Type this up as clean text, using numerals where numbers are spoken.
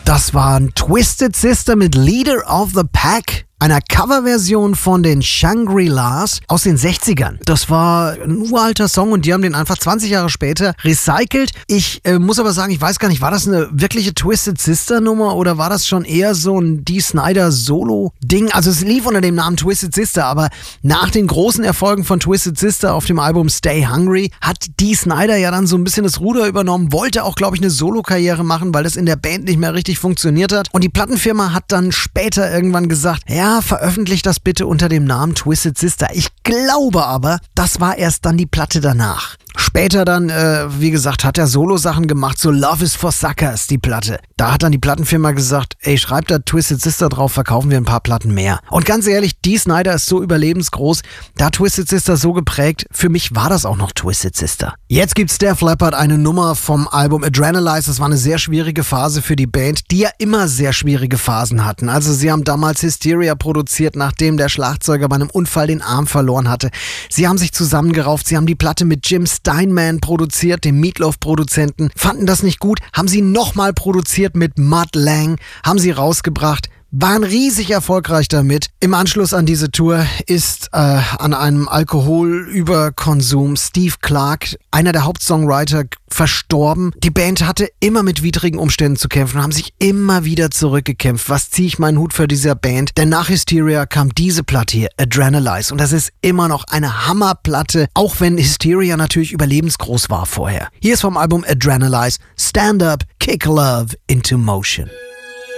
Das war Twisted Sister mit Leader of the Pack, einer Coverversion von den Shangri-Las aus den 60ern. Das war ein uralter Song und die haben den einfach 20 Jahre später recycelt. Ich muss aber sagen, ich weiß gar nicht, war das eine wirkliche Twisted Sister Nummer oder war das schon eher so ein Dee Snider Solo-Ding? Also es lief unter dem Namen Twisted Sister, aber nach den großen Erfolgen von Twisted Sister auf dem Album Stay Hungry hat Dee Snider ja dann so ein bisschen das Ruder übernommen, wollte auch, glaube ich, eine Solo-Karriere machen, weil das in der Band nicht mehr richtig funktioniert hat. Und die Plattenfirma hat dann später irgendwann gesagt, ja, veröffentlicht das bitte unter dem Namen Twisted Sister. Ich glaube aber, das war erst dann die Platte danach. Später dann, wie gesagt, hat er Solo-Sachen gemacht, so Love is for Suckers, die Platte. Da hat dann die Plattenfirma gesagt, ey, schreibt da Twisted Sister drauf, verkaufen wir ein paar Platten mehr. Und ganz ehrlich, Dee Snider ist so überlebensgroß, da hat Twisted Sister so geprägt, für mich war das auch noch Twisted Sister. Jetzt gibt's Def Leppard, eine Nummer vom Album Adrenalize. Das war eine sehr schwierige Phase für die Band, die ja immer sehr schwierige Phasen hatten. Also sie haben damals Hysteria produziert, nachdem der Schlagzeuger bei einem Unfall den Arm verloren hatte. Sie haben sich zusammengerauft, sie haben die Platte mit Jim Steinman produziert, dem Meatloaf-Produzenten, fanden das nicht gut, haben sie nochmal produziert mit Mutt Lange, haben sie rausgebracht, waren riesig erfolgreich damit. Im Anschluss an diese Tour ist an einem Alkoholüberkonsum Steve Clark, einer der Hauptsongwriter, verstorben. Die Band hatte immer mit widrigen Umständen zu kämpfen und haben sich immer wieder zurückgekämpft. Was ziehe ich meinen Hut für dieser Band? Denn nach Hysteria kam diese Platte hier, Adrenalize. Und das ist immer noch eine Hammerplatte, auch wenn Hysteria natürlich überlebensgroß war vorher. Hier ist vom Album Adrenalize Stand Up, Kick Love into Motion.